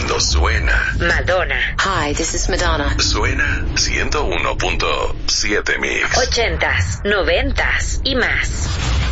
cuando suena. Madonna. Hi, this is Madonna. Suena 101.7 Mix. 80s, 90s y más.